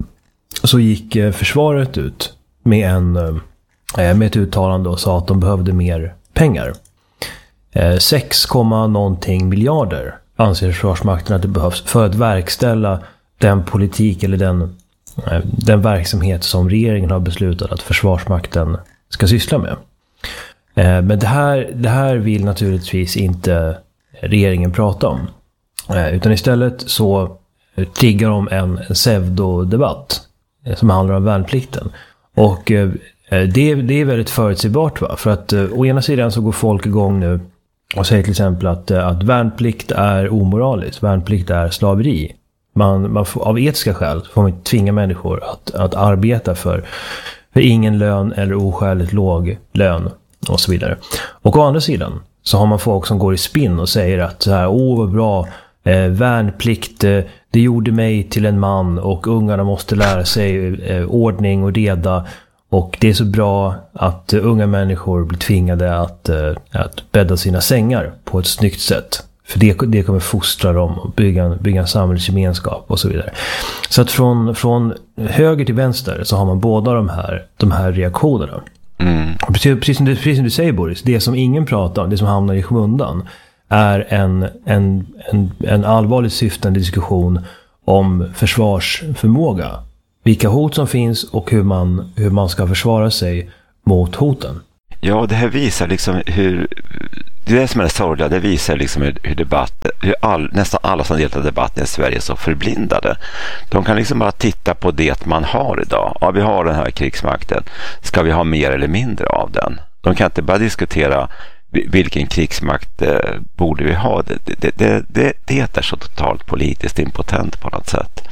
S3: så gick eh, försvaret ut med, en, eh, med ett uttalande och sa att de behövde mer pengar. Eh, sex komma någonting miljarder anser Försvarsmakten att det behövs för att verkställa den politik eller den, den verksamhet som regeringen har beslutat att Försvarsmakten ska syssla med. Men det här, det här vill naturligtvis inte regeringen prata om.
S7: Utan istället så triggar de en, en pseudodebatt som handlar om värnplikten. Och eh, det, det är väldigt förutsägbart, va? För att eh, å ena sidan så går folk igång nu och säger till exempel att, eh, att värnplikt är omoraliskt, värnplikt är slaveri. Man, man får, av etiska skäl får man inte tvinga människor att, att arbeta för, för ingen lön eller oskäligt låg lön och så vidare. Och å andra sidan så har man folk som går i spinn och säger att så här, åh vad bra, eh, värnplikt, eh, det gjorde mig till en man och ungarna måste lära sig eh, ordning och reda. Och det är så bra att uh, unga människor blir tvingade att, uh, att bädda sina sängar på ett snyggt sätt. För det, det kommer fostra dem och bygga, bygga en samhällsgemenskap och så vidare. Så att från, från höger till vänster så har man båda de här, de här reaktionerna. Mm. Precis, precis, som du, precis som du säger, Boris, det som ingen pratar om, det som hamnar i skymundan, är en, en, en, en allvarligt syftande diskussion om försvarsförmåga. Vilka hot som finns och hur man, hur man ska försvara sig mot hoten.
S5: Ja, det här visar liksom hur, det är det som är det sorgliga, det visar liksom hur, hur debatt, hur all, nästan alla som deltar i debatten i Sverige är så förblindade. De kan liksom bara titta på det man har idag. Ja, vi har den här krigsmakten. Ska vi ha mer eller mindre av den? De kan inte bara diskutera vilken krigsmakt eh, borde vi ha. Det, det, det, det, det är så totalt politiskt impotent på något sätt.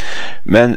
S5: Men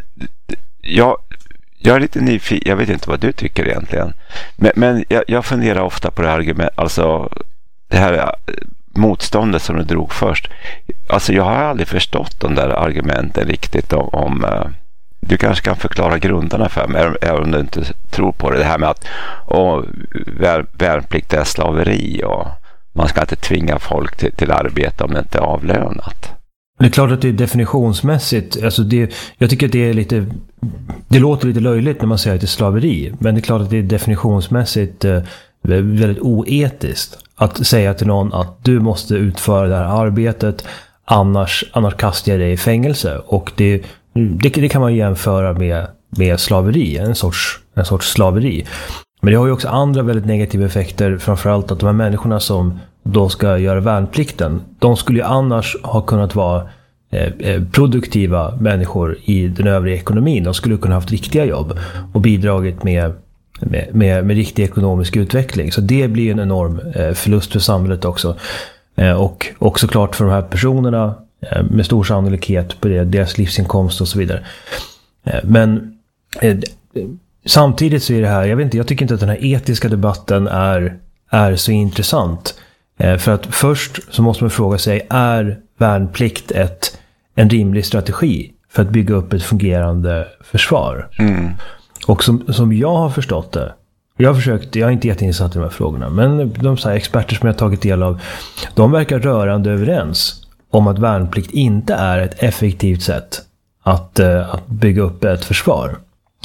S5: jag, jag är lite nyfiken, jag vet inte vad du tycker egentligen. Men, men jag, jag funderar ofta på det här argument, alltså det här motståndet som du drog först. Alltså jag har aldrig förstått de där argumenten riktigt om, om du kanske kan förklara grunderna för mig, även om du inte tror på det. Det här med att och, vär, värnplikt är slaveri och man ska inte tvinga folk till, till arbete om det inte är avlönat.
S7: Det är klart att det är definitionsmässigt, alltså det, jag tycker att det är lite, det låter lite löjligt när man säger att det är slaveri, men det är klart att det är definitionsmässigt eh, väldigt oetiskt att säga till någon att du måste utföra det här arbetet, annars, annars kastar jag dig i fängelse. Och det, det, det kan man jämföra med, med slaveri, en sorts, en sorts slaveri. Men det har ju också andra väldigt negativa effekter, framförallt att de här människorna som då ska göra värnplikten, de skulle ju annars ha kunnat vara eh, produktiva människor i den övriga ekonomin. De skulle kunna ha haft riktiga jobb och bidragit med, med, med, med riktig ekonomisk utveckling. Så det blir en enorm eh, förlust för samhället också. Eh, och också klart för de här personerna eh, med stor sannolikhet på det, deras livsinkomst och så vidare. Eh, men eh, samtidigt så är det här, jag vet inte, jag tycker inte att den här etiska debatten är, är så intressant. För att först så måste man fråga sig, är värnplikt ett, en rimlig strategi för att bygga upp ett fungerande försvar? Mm. Och som, som jag har förstått det, jag har försökt, jag är inte jätteinsatt i de här frågorna, men de så här experter som jag har tagit del av, de verkar rörande överens om att värnplikt inte är ett effektivt sätt att, att bygga upp ett försvar.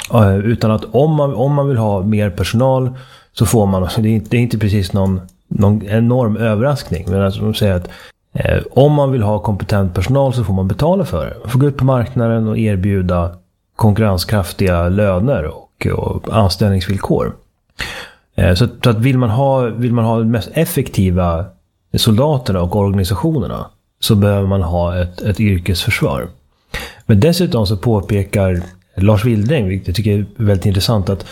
S7: Utan att om man, om man vill ha mer personal så får man, alltså det är inte, det är inte precis någon någon enorm överraskning, men alltså de säger att eh, om man vill ha kompetent personal så får man betala för det. Man får gå ut på marknaden och erbjuda konkurrenskraftiga löner och, och anställningsvillkor. Eh, så, så att vill man ha vill man ha de mest effektiva soldaterna och organisationerna så behöver man ha ett, ett yrkesförsvar. Men dessutom så påpekar Lars Wildring, vilket jag tycker är väldigt intressant, att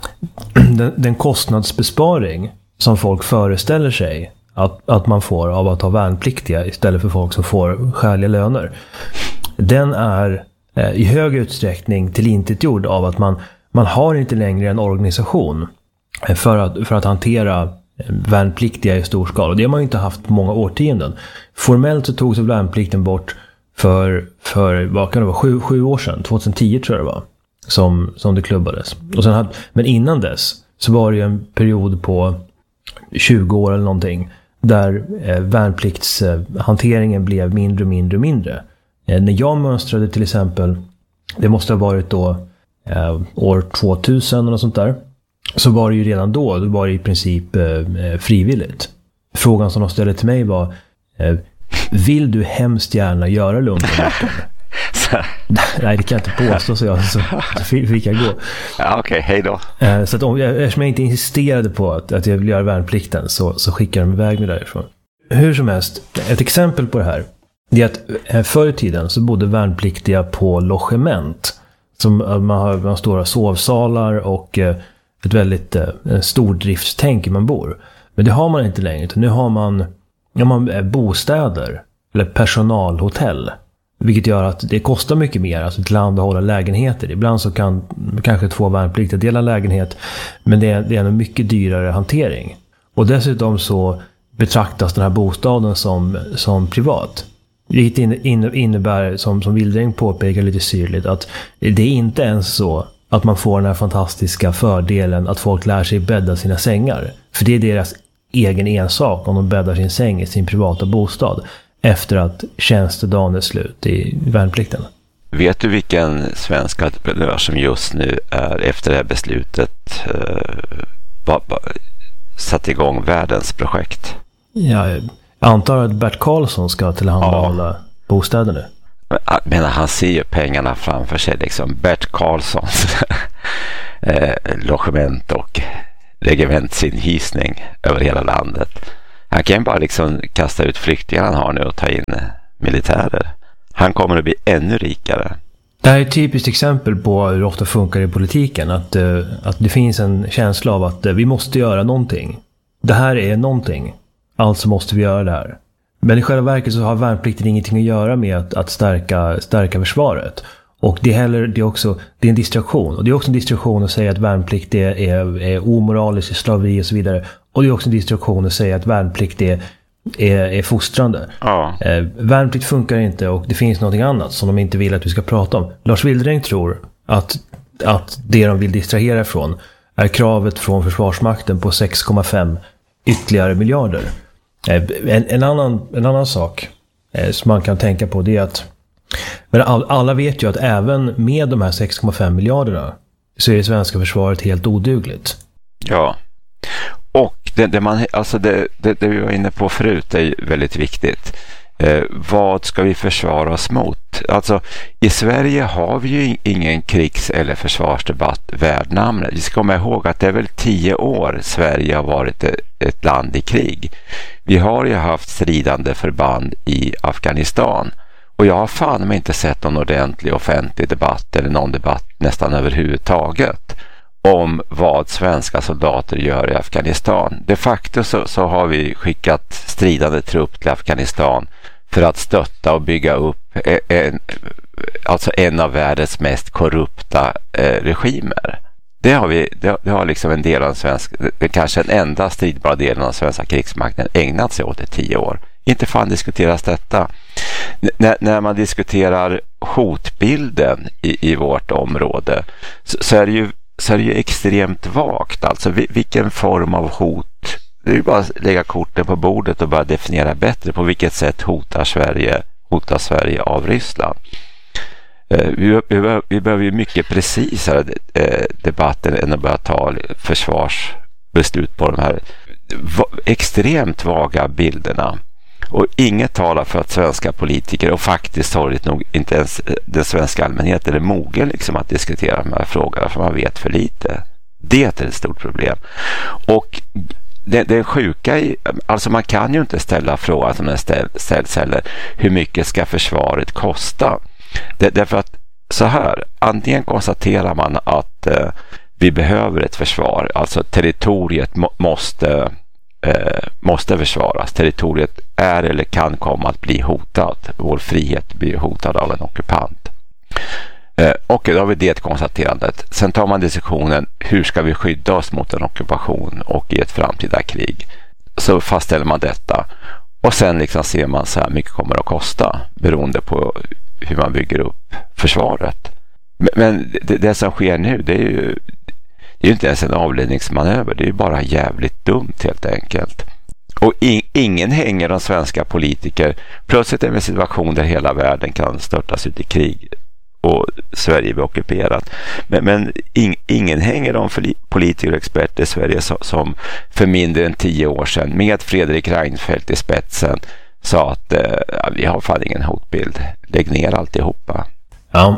S7: den, den kostnadsbesparing som folk föreställer sig att, att man får av att ha värnpliktiga istället för folk som får skäliga löner, den är eh, i hög utsträckning tillintetgjord av att man, man har inte längre en organisation för att, för att hantera värnpliktiga i stor skala. Det har man ju inte haft på många årtionden. Formellt så togs värnplikten bort för, för vad kan det vara, sju, sju år sedan, tjugohundratio tror jag det var, som, som det klubbades. Och sen hade, men innan dess så var det ju en period på tjugo år eller någonting där eh, värnpliktshanteringen eh, blev mindre och mindre och mindre. Eh, när jag mönstrade till exempel, det måste ha varit då eh, år tvåtusen eller sånt där, så var det ju redan då, det var det i princip eh, frivilligt. Frågan som de ställde till mig var, eh, vill du hemskt gärna göra Lundmarken? Nej, det kan jag inte påstå, så jag så fick jag gå.
S5: Ja, okej, okay, hej då.
S7: Så att om, eftersom jag inte insisterade på att, att jag vill göra värnplikten så, så skickar de iväg mig därifrån. Hur som helst, ett exempel på det här det är att förr i tiden så bodde värnpliktiga på logement. Som man har, man har stora sovsalar och ett väldigt eh, stordriftstänk man bor. Men det har man inte längre. Utan nu har man, ja, man bostäder eller personalhotell. Vilket gör att det kostar mycket mer alltså, att tillhandahålla lägenheter. Ibland så kan kanske två värnpliktiga dela lägenhet. Men det är, det är en mycket dyrare hantering. Och dessutom så betraktas den här bostaden som, som privat. Vilket innebär, som, som Wildring påpekar lite syrligt, att det är inte ens så att man får den här fantastiska fördelen att folk lär sig bädda sina sängar. För det är deras egen ensak om de bäddar sin säng i sin privata bostad efter att tjänstedagen är slut i värnplikten.
S5: Vet du vilken svensk entreprenör som just nu är efter det här beslutet eh, ba, ba, satt igång världens projekt?
S7: Ja, jag antar att Bert Karlsson ska tillhandahålla ja. bostäder nu.
S5: Men han ser ju pengarna framför sig liksom. Bert Karlssons eh, logement och regementsinhysning över hela landet. Han kan bara liksom kasta ut flyktingar han har nu och ta in militärer. Han kommer att bli ännu rikare.
S7: Det här är ett typiskt exempel på hur det ofta funkar i politiken. Att, att det finns en känsla av att vi måste göra någonting. Det här är någonting. Alltså måste vi göra det här. Men i själva verket så har värnplikten ingenting att göra med att, att stärka, stärka försvaret. Och det är, heller, det, är också, det är en distraktion. Och det är också en distraktion att säga att värnplikt är, är, är omoraliskt, slaveri och så vidare. Och det är också en distraktion att säga att värnplikt är, är, är fostrande.
S5: Ja.
S7: Eh, värnplikt funkar inte och det finns något annat som de inte vill att vi ska prata om. Lars Wildring tror att, att det de vill distrahera ifrån är kravet från Försvarsmakten på sex komma fem ytterligare miljarder. Eh, en, en, annan, en annan sak eh, som man kan tänka på det är att men all, alla vet ju att även med de här sex komma fem miljarderna så är det svenska försvaret helt odugligt.
S5: Ja. Och det, det, man, alltså det, det, det vi var inne på förut är väldigt viktigt. Eh, vad ska vi försvara oss mot? Alltså, i Sverige har vi ju ingen krigs- eller försvarsdebatt värd namnet. Vi ska komma ihåg att det är väl tio år Sverige har varit ett, ett land i krig. Vi har ju haft stridande förband i Afghanistan. Och jag har fan inte sett någon ordentlig offentlig debatt eller någon debatt nästan överhuvudtaget om vad svenska soldater gör i Afghanistan. De facto så, så har vi skickat stridande trupp till Afghanistan för att stötta och bygga upp en, alltså en av världens mest korrupta eh, regimer. Det har, vi, det, det har liksom en del av den svenska, det kanske den enda stridbara delen av svenska krigsmakten ägnat sig åt i tio år. Inte fan diskuteras detta. N- när, när man diskuterar hotbilden i, i vårt område så, så är det ju så är det ju extremt vagt. Alltså vilken form av hot. Det är ju bara att lägga korten på bordet och bara definiera bättre på vilket sätt hotar Sverige, hotar Sverige av Ryssland. Eh, vi, vi, vi behöver ju mycket precisare eh, debatten än att börja ta försvarsbeslut på de här va, extremt vaga bilderna. Och inget talar för att svenska politiker och faktiskt sorgligt nog inte ens den svenska allmänheten är mogen liksom att diskutera de här frågorna för man vet för lite. Det är ett stort problem. Och det, det är sjuka i, alltså man kan ju inte ställa frågan som den ställ, ställs heller, hur mycket ska försvaret kosta? Det, därför att så här, antingen konstaterar man att eh, vi behöver ett försvar, alltså territoriet må, måste Eh, måste försvaras. Territoriet är eller kan komma att bli hotat. Vår frihet blir hotad av en ockupant. Eh, och då har vi det konstaterandet. Sen tar man diskussionen, hur ska vi skydda oss mot en ockupation och i ett framtida krig? Så fastställer man detta. Och sen liksom ser man så här mycket kommer att kosta beroende på hur man bygger upp försvaret. Men, men det, det som sker nu, det är ju Det är ju inte ens en avledningsmanöver, det är ju bara jävligt dumt helt enkelt. Och in, ingen hänger de svenska politiker. Plötsligt är det en situation där hela världen kan störtas ut i krig och Sverige blir ockuperat. Men, men in, ingen hänger de politiker och experter i Sverige som, som för mindre än tio år sedan med Fredrik Reinfeldt i spetsen sa att eh, vi har fan ingen hotbild. Lägg ner alltihopa.
S7: Ja.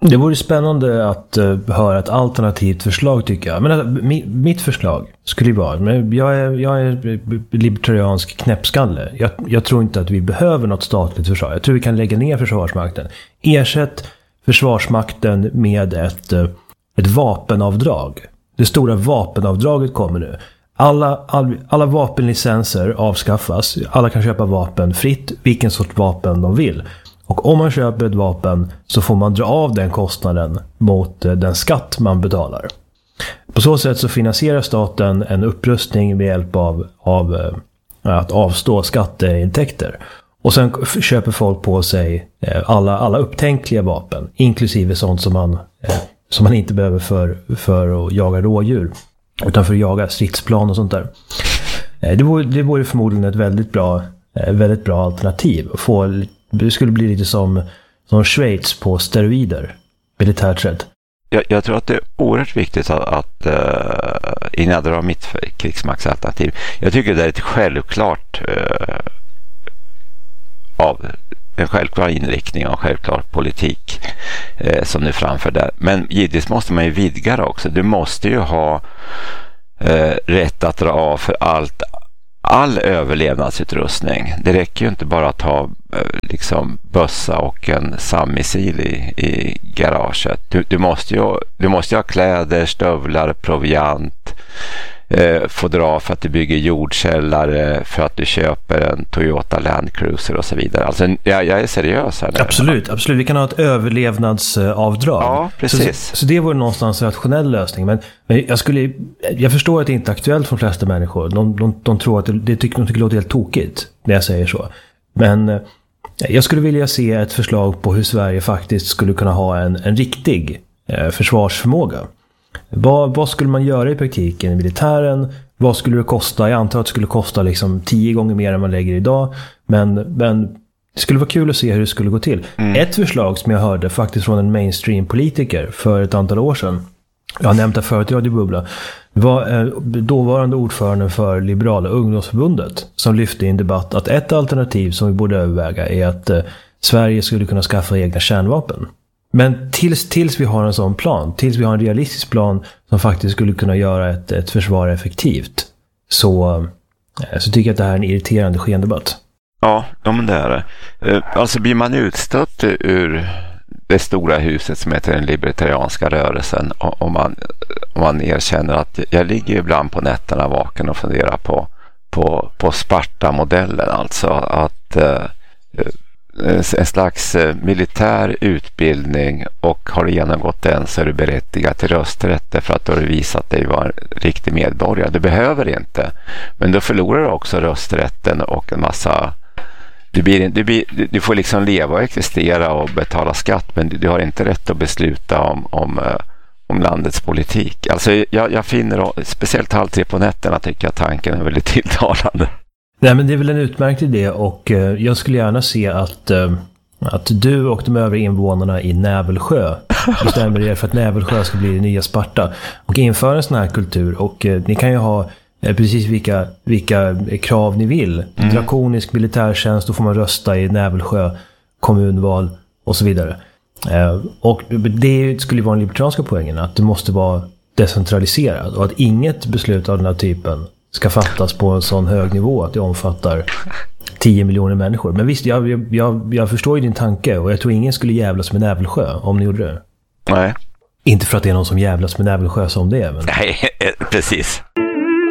S7: Det vore spännande att uh, höra ett alternativt förslag, tycker jag. Men alltså, mi, mitt förslag skulle ju vara, men jag är, jag är libertariansk knäppskalle. Jag, jag tror inte att vi behöver något statligt försvar. Jag tror vi kan lägga ner Försvarsmakten. Ersätt Försvarsmakten med ett, uh, ett vapenavdrag. Det stora vapenavdraget kommer nu. Alla, all, alla vapenlicenser avskaffas. Alla kan köpa vapen fritt, vilken sorts vapen de vill. Och om man köper ett vapen så får man dra av den kostnaden mot den skatt man betalar. På så sätt så finansierar staten en upprustning med hjälp av, av att avstå skatteintäkter. Och sen köper folk på sig alla, alla upptänkliga vapen, inklusive sånt som man, som man inte behöver för, för att jaga rådjur, utan för att jaga stridsplan och sånt där. Det vore, det vore förmodligen ett väldigt bra, väldigt bra alternativ. Få, det skulle bli lite som, som Schweiz på steroider, militärt sett.
S5: Jag, jag tror att det är oerhört viktigt att, att uh, innan jag drar mitt krigsmaktsalternativ. Jag tycker det är ett självklart uh, av en självklar inriktning och en självklar politik uh, som nu framför där. Men givetvis måste man ju vidga det också. Du måste ju ha uh, rätt att dra av för allt, all överlevnadsutrustning. Det räcker ju inte bara att ha liksom bössa och en sammissil i, i garaget. Du, du, måste ju, du måste ju ha kläder, stövlar, proviant, eh, få dra för att du bygger jordkällare, för att du köper en Toyota Land Cruiser och så vidare. Alltså, jag, jag är seriös här nu.
S7: Absolut, absolut. Vi kan ha ett överlevnadsavdrag.
S5: Ja, precis.
S7: Så, så det vore någonstans en rationell lösning. Men, men jag, skulle, jag förstår att det inte är aktuellt för de flesta människor. De, de, de tror att det, det tycker, de tycker det låter helt tokigt när jag säger så. Men jag skulle vilja se ett förslag på hur Sverige faktiskt skulle kunna ha en, en riktig eh, försvarsförmåga. Vad, vad skulle man göra i praktiken i militären? Vad skulle det kosta? Jag antar att det skulle kosta liksom tio gånger mer än man lägger idag. Men, men det skulle vara kul att se hur det skulle gå till. Mm. Ett förslag som jag hörde faktiskt från en mainstream-politiker för ett antal år sedan. Jag har nämnt det förut i Radio Bubbla. Det var eh, dåvarande ordförande för Liberala ungdomsförbundet som lyfte i en debatt att ett alternativ som vi borde överväga är att eh, Sverige skulle kunna skaffa egna kärnvapen. Men tills, tills vi har en sån plan, tills vi har en realistisk plan som faktiskt skulle kunna göra ett, ett försvar effektivt, så, eh, så tycker jag att det här är en irriterande skendebatt.
S5: Ja, men det är det. Alltså blir man utstött ur det stora huset som heter den libertarianska rörelsen, om man, om man erkänner att jag ligger ibland på nätterna vaken och funderar på, på, på Sparta-modellen, alltså att eh, en slags militär utbildning, och har du genomgått den så är du berättigad till rösträtt för att du har visat dig vara en riktig medborgare. Du behöver inte, men då förlorar du också rösträtten och en massa. Du, blir, du, blir, du får liksom leva och existera och betala skatt, men du, du har inte rätt att besluta om, om, om landets politik. Alltså jag, jag finner, speciellt halv tre på nätterna, tycker jag tanken är väldigt tilltalande.
S7: Nej, men det är väl en utmärkt idé, och eh, jag skulle gärna se att, eh, att du och de övriga invånarna i Nävelsjö bestämmer er för att Nävelsjö ska bli det nya Sparta och införa en sån här kultur. Och eh, ni kan ju ha eh, precis vilka, vilka krav ni vill. Mm. Drakonisk militärtjänst, då får man rösta i Nävelsjö, kommunval och så vidare. Eh, och det skulle vara den libertarianska poängen, att det måste vara decentraliserat och att inget beslut av den här typen ska fattas på en sån hög nivå att det omfattar tio miljoner människor. Men visst, jag, jag, jag förstår ju din tanke, och jag tror ingen skulle jävlas med Nävelsjö om ni gjorde det.
S5: Nej.
S7: Inte för att det är någon som jävlas med Nävelsjö som det är. Men...
S5: Nej, precis.